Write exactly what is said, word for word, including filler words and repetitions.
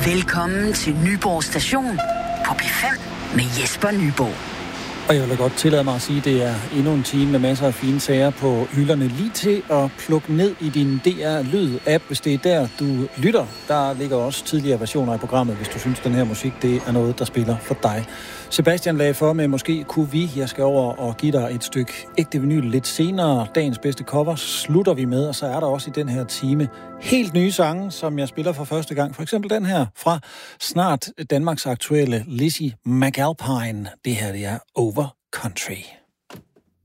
Velkommen til Nyborg Station på P fem med Jesper Nyborg. Og jeg vil da godt tillade mig at sige, at det er endnu en time med masser af fine sager på hylderne. Lige til at plukke ned i din D R Lyd-app, hvis det er der, du lytter. Der ligger også tidligere versioner i programmet, hvis du synes, den her musik det er noget, der spiller for dig. Sebastian lagde for med, måske kunne vi. Jeg skal over og give dig et stykke ægte vinyl lidt senere. Dagens bedste cover slutter vi med, og så er der også i den her time helt nye sange, som jeg spiller for første gang. For eksempel den her fra snart Danmarks aktuelle Lizzie McAlpine. Det her det er Over Country.